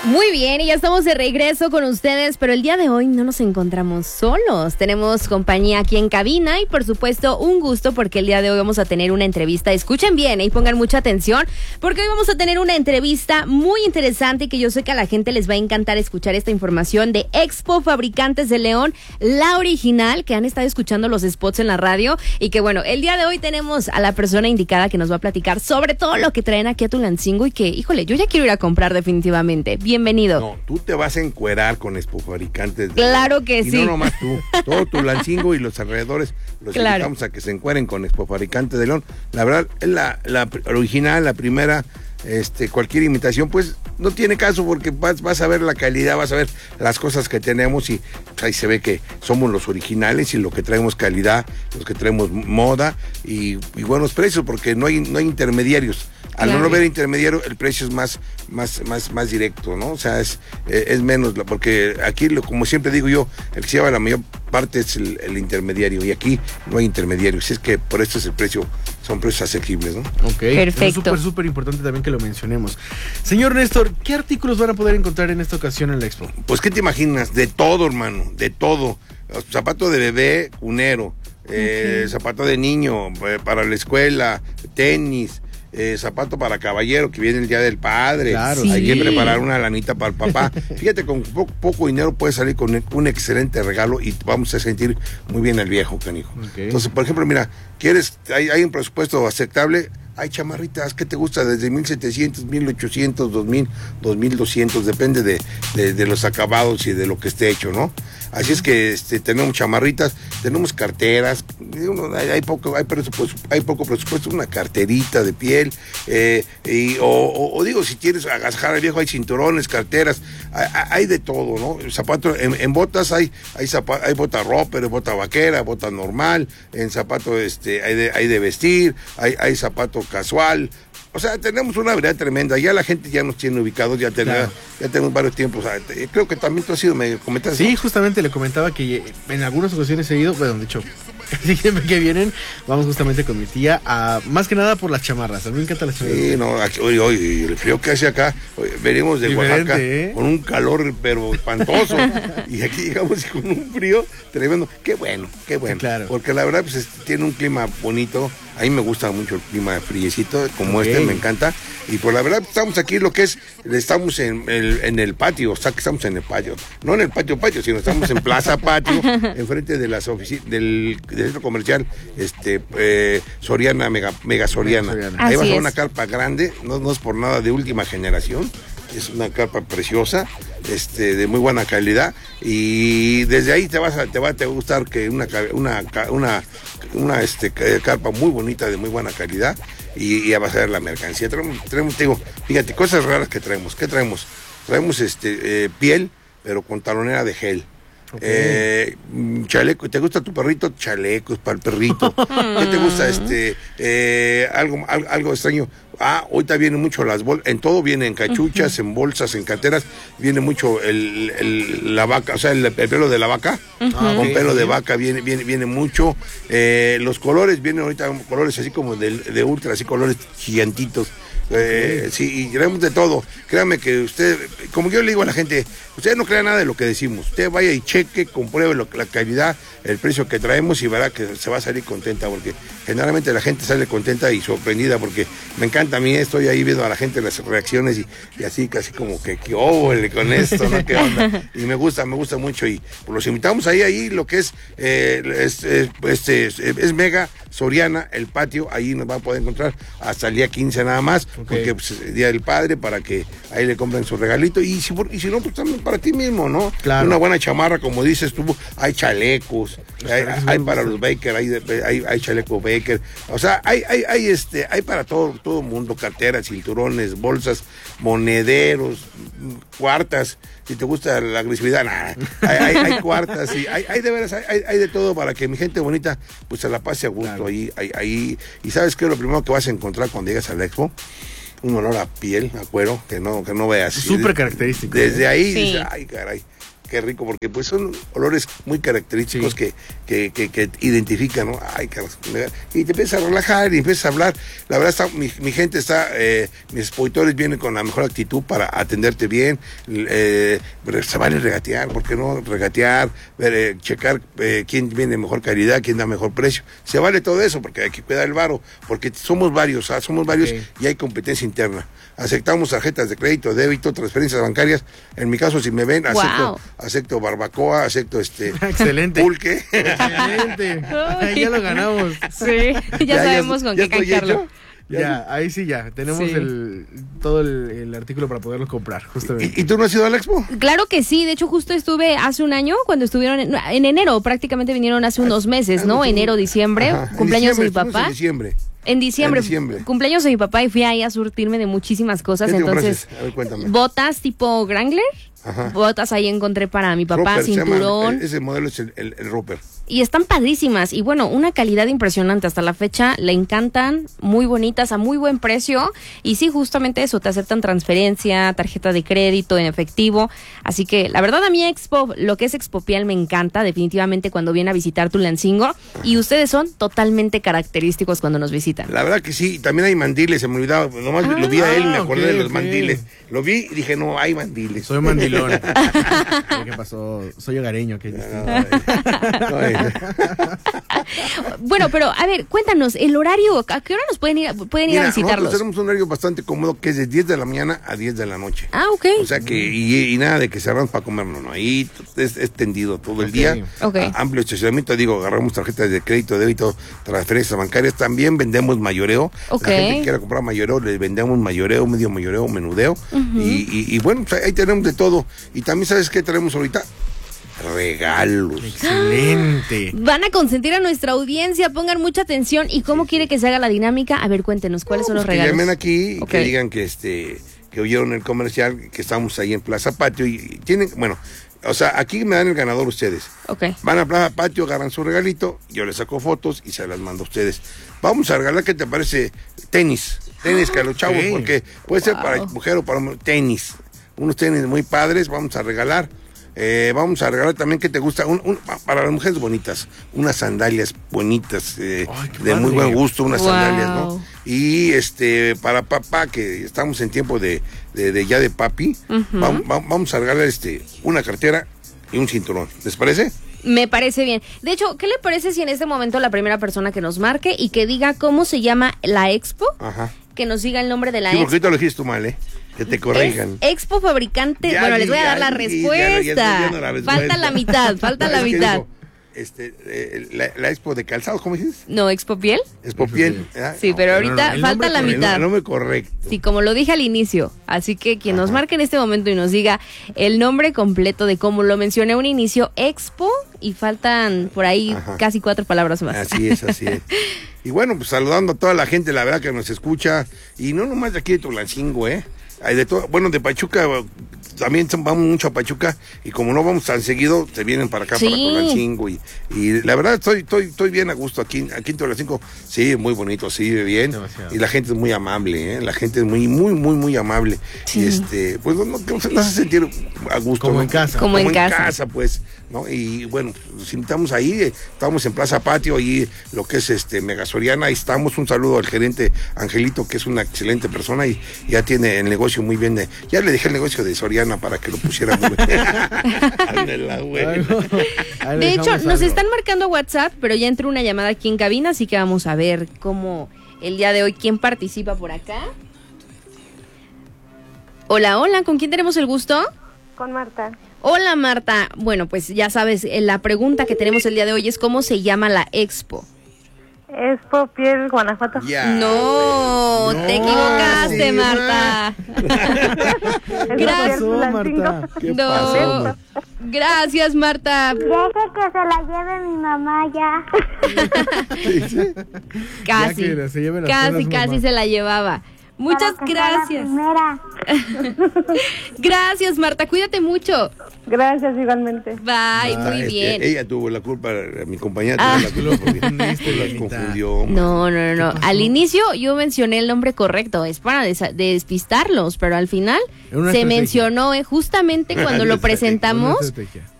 Muy bien, y ya estamos de regreso con ustedes, pero el día de hoy no nos encontramos solos. Tenemos compañía aquí en cabina y por supuesto un gusto porque el día de hoy vamos a tener una entrevista. Escuchen bien y pongan mucha atención porque hoy vamos a tener una entrevista muy interesante que yo sé que a la gente les va a encantar escuchar esta información de Expo Fabricantes de León, la original, que han estado escuchando los spots en la radio y que bueno, el día de hoy tenemos a la persona indicada que nos va a platicar sobre todo lo que traen aquí a Tulancingo y que, híjole, yo ya quiero ir a comprar definitivamente. Bienvenido. No, tú te vas a encuerar con Expo Fabricantes. Claro que sí. Y no nomás tú, todo Tulancingo y los alrededores los invitamos a que se encueren con Expo Fabricantes de León. La verdad, es la original, la primera. Cualquier imitación pues no tiene caso porque vas a ver la calidad, vas a ver las cosas que tenemos y pues, ahí se ve que somos los originales y lo que traemos calidad, los que traemos moda y buenos precios porque no hay intermediarios. Al no haber intermediario, el precio es más directo, ¿no? O sea, es menos, porque aquí, como siempre digo yo, el que se lleva la mayor parte es el intermediario, y aquí no hay intermediarios, es que por esto es el precio, son precios asequibles, ¿no? Ok, perfecto. Es súper importante también que lo mencionemos. Señor Néstor, ¿qué artículos van a poder encontrar en esta ocasión en la Expo? Pues, ¿qué te imaginas? De todo, hermano, de todo. Zapato de bebé, cunero, zapato de niño, para la escuela, tenis, zapato para caballero que viene el día del padre. Claro, hay que preparar una lanita para el papá. Fíjate, con poco dinero puedes salir con un excelente regalo y vamos a sentir muy bien al viejo, canijo. Okay. Entonces, por ejemplo, mira, hay un presupuesto aceptable. Hay chamarritas, ¿qué te gusta? Desde 1,700, 1,800, 2,000, 2,200, depende de los acabados y de lo que esté hecho, ¿no? Así es que tenemos chamarritas, tenemos carteras, hay poco presupuesto, una carterita de piel, o digo, si quieres agasajar al viejo, hay cinturones, carteras, hay de todo, ¿no? Zapatos, en botas hay bota roper, bota vaquera, bota normal, en zapato hay de vestir, hay zapato casual. O sea, tenemos una variedad tremenda. Ya la gente ya nos tiene ubicados, ya tenemos varios tiempos. O sea, creo que también tú has ido, me comentaste. Sí, justamente le comentaba que en algunas ocasiones he ido, bueno, de hecho, siempre que vienen, vamos justamente con mi tía, más que nada por las chamarras. A mí me encantan las chamarras. Sí, no, hoy el frío que hace acá, venimos de Oaxaca, con un calor pero espantoso, y aquí llegamos con un frío tremendo. Qué bueno, Sí, claro. porque la verdad pues tiene un clima bonito. A mí me gusta mucho el clima friecito, como me encanta. Y pues la verdad estamos aquí, estamos en el patio, o sea que estamos en el patio. No en el patio, sino estamos en Plaza Patio, enfrente de las oficinas, del centro comercial, Soriana, Mega Soriana. Ahí vas a ver una carpa grande, no es por nada de última generación. Es una carpa preciosa, de muy buena calidad, y desde ahí te va a gustar que una carpa muy bonita, de muy buena calidad, y ya vas a ver la mercancía. Traemos, te digo, fíjate, cosas raras que traemos. ¿Qué traemos? Traemos piel, pero con talonera de gel. Okay. Chaleco, ¿te gusta tu perrito? Chalecos para el perrito. ¿Qué te gusta? Algo extraño. Ahorita viene mucho las bolsas, en todo viene en cachuchas, en bolsas, en carteras, viene mucho la vaca, o sea, el pelo de la vaca, con pelo de vaca viene mucho. Los colores, vienen ahorita colores así como de ultra, así colores gigantitos. Sí, y tenemos de todo. Créame que usted, como yo le digo a la gente, usted no crea nada de lo que decimos. Usted vaya y cheque, compruebe la calidad, el precio que traemos y verá que se va a salir contenta, porque generalmente la gente sale contenta y sorprendida, porque me encanta a mí, estoy ahí viendo a la gente las reacciones y así casi como que con esto, ¿no? ¿Qué onda? Y me gusta mucho, y pues los invitamos ahí lo que es Mega Soriana, el patio, ahí nos va a poder encontrar hasta el día 15 nada más. Porque pues, el Día del Padre, para que ahí le compren su regalito, y si no, pues también para ti mismo, ¿no? Claro. Una buena chamarra, como dices tú, hay chalecos, hay para los baker, hay chaleco baker, o sea, hay para todo mundo, carteras, cinturones, bolsas, monederos, cuartas, si te gusta la agresividad, nada, hay cuartas, y hay de veras, hay de todo para que mi gente bonita pues se la pase a gusto. Claro. Ahí, y ¿sabes qué es lo primero que vas a encontrar cuando llegas a la Expo? Un olor a piel, a cuero, que no veas. Súper característico. Desde ahí, dices, ay, caray, qué rico, porque pues son olores muy característicos Sí. que identifican, ¿no? Ay, caramba. Y te empiezas a relajar y empiezas a hablar. La verdad, mi gente está, mis expositores vienen con la mejor actitud para atenderte bien. Se vale regatear, ¿por qué no? Regatear, checar quién viene mejor calidad, quién da mejor precio. Se vale todo eso, porque hay que cuidar el varo, porque somos varios, Okay. y hay competencia interna. Aceptamos tarjetas de crédito, débito, transferencias bancarias. En mi caso, si me ven, acepto barbacoa, acepto Excelente. pulque. Excelente. Ahí ya lo ganamos. Sí, ya sabemos con qué estoy canjearlo. hecho. Ya, ahí sí ya. Tenemos Sí. todo el artículo para poderlo comprar, justamente. ¿Y tú no has ido al Expo? Claro que sí, de hecho justo estuve hace un año cuando estuvieron en enero, prácticamente vinieron hace unos meses, ¿no? Enero, diciembre, Ajá. cumpleaños de mi Estuvimos papá. En diciembre. En diciembre, En diciembre. cumpleaños de mi papá y fui ahí a surtirme de muchísimas cosas, ¿Qué te entonces compraste? A ver, cuéntame. botas tipo Wrangler, Ajá. botas ahí encontré para mi papá, Roper, se llama, cinturón. ese modelo es el Roper. Y están padrísimas. Y bueno, una calidad impresionante. Hasta la fecha le encantan. Muy bonitas, a muy buen precio. Y sí, justamente eso. Te aceptan transferencia, tarjeta de crédito, en efectivo. Así que la verdad a mí Expo, lo que es Expopial me encanta. Definitivamente cuando viene a visitar Tulancingo. Y ustedes son totalmente característicos cuando nos visitan. La verdad que sí. También hay mandiles, se me olvidaba. Nomás lo vi a él y me acordé ok, de los ok. mandiles. Lo vi y dije, no, hay mandiles. Soy mandilón. ¿Qué pasó? Soy hogareño. ¿Qué Bueno, pero a ver, cuéntanos, el horario, ¿a qué hora nos pueden ir a Mira, visitarlos? nosotros tenemos un horario bastante cómodo que es de 10 de la mañana a 10 de la noche. Ah, ok. O sea que, y nada de que cerramos para comer, no, ahí es tendido todo el día. Ok. Amplio estacionamiento, digo, agarramos tarjetas de crédito, débito, transferencias bancarias, también vendemos mayoreo. Ok. La gente que quiera comprar mayoreo, les vendemos mayoreo, medio mayoreo, menudeo. Y bueno, pues ahí tenemos de todo. Y también, ¿sabes qué tenemos ahorita? Regalos. Excelente. Van a consentir a nuestra audiencia, pongan mucha atención. ¿Y cómo quiere que se haga la dinámica? A ver, cuéntenos, ¿cuáles son los Que regalos? llamen aquí y Ok. que digan que que oyeron el comercial, que estamos ahí en Plaza Patio y tienen, bueno, o sea, aquí me dan el ganador ustedes. Ok. Van a Plaza Patio, agarran su regalito, yo les saco fotos y se las mando a ustedes. Vamos a regalar, ¿qué te parece? Tenis que a los chavos, ok. porque puede ser para mujer o para hombre, tenis. Unos tenis muy padres, vamos a regalar. Vamos a regalar también, ¿qué te gusta? Para las mujeres bonitas, unas sandalias bonitas, Ay, qué de muy padre. buen gusto, unas Wow. sandalias, ¿no? Y para papá, que estamos en tiempo de papi, vamos a regalar una cartera y un cinturón. ¿Les parece? Me parece bien. De hecho, ¿qué le parece si en este momento la primera persona que nos marque y que diga cómo se llama la expo, Ajá. que nos diga el nombre de la Sí, porque expo? ahorita lo dijiste tú mal, que te corrijan. Es Expo Fabricante. Ya, Bueno, les voy a dar la ya, respuesta. ya estoy viendo la respuesta. Falta la mitad, falta la Es que mitad. digo, la expo de calzados, ¿cómo dices? No, Expo Piel. Expo piel. ¿verdad? Sí, No, pero no, ahorita no, el falta nombre la correcto, mitad. el nombre correcto. Sí, como lo dije al inicio. Así que quien nos marque en este momento y nos diga el nombre completo de cómo lo mencioné a un inicio, Expo, y faltan por ahí Ajá. casi 4 palabras más. Así es, así es. Y bueno, pues saludando a toda la gente, la verdad que nos escucha, y no nomás de aquí de Tulancingo, Hay de todo, bueno, de Pachuca, también vamos mucho a Pachuca, y como no vamos tan seguido, se vienen para acá, Sí. para Tulancingo, y la verdad estoy bien a gusto aquí en Tulancingo, sí, muy bonito, sí, bien, Demasiado. y la gente es muy amable, la gente es muy, muy, muy, muy amable, Sí. y pues nos hace sentir a gusto. Como ¿no? en casa. Como en casa. Pues, ¿no? Y bueno, los invitamos ahí, estamos en Plaza Patio, ahí lo que es Mega Soriana, ahí estamos, un saludo al gerente Angelito, que es una excelente persona y ya tiene el negocio muy bien, ya le dejé el negocio de Soriana para que lo pusiera muy bien. Ándela, güey. Ahí le De hecho, dejamos nos algo. están marcando WhatsApp, pero ya entró una llamada aquí en cabina, así que vamos a ver cómo el día de hoy, quién participa por acá. Hola, hola, ¿con quién tenemos el gusto? Con Marta. Hola, Marta. Bueno, pues ya sabes, la pregunta que tenemos el día de hoy es ¿cómo se llama la expo? Expo Piel, Guanajuato. Ya. No, te equivocaste, sí, Marta. Expo ¿Qué Gracias. pasó, Piel, Marta? ¿Qué No. pasó? Gracias, Marta. Deje que se la lleve mi mamá ya. Casi, Ya que se lleve las casi, cosas, casi mamá. se la llevaba. Muchas Para que sea la gracias. primera. Gracias, Marta. Cuídate mucho. Gracias, igualmente. Bye, muy bien. Ella tuvo la culpa, mi compañera Ah. tuvo la culpa porque Confundiste, las Lolita. confundió. No. Al inicio yo mencioné el nombre correcto, es para despistarlos, pero al final Una se estrategia. mencionó justamente cuando lo Una estrategia, presentamos. Una estrategia.